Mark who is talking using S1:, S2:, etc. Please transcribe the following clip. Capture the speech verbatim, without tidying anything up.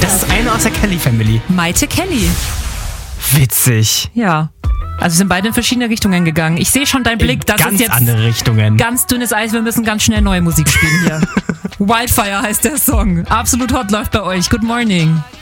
S1: Das ist eine aus der Kelly-Family.
S2: Maite Kelly.
S1: Witzig.
S2: Ja. Also sind beide in verschiedene Richtungen gegangen. Ich sehe schon deinen Blick, das
S1: ganz
S2: ist jetzt
S1: andere Richtungen.
S2: Ganz dünnes Eis, wir müssen ganz schnell neue Musik spielen hier. Wildfire heißt der Song. Absolut Hot läuft bei euch. Good morning.